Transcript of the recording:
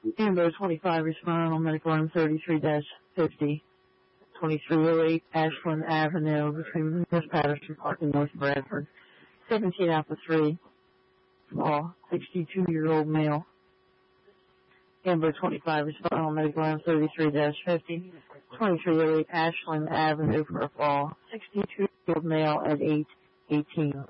Amber 25 responding on medical room 33-50. 2308 Ashland Avenue between West Patterson Park and North Bradford. 17 Alpha 3. 62-year-old male. Amber 25 responding on medical room 33-50. 2308 Ashland Avenue for a fall. 62-year-old male at 8:18.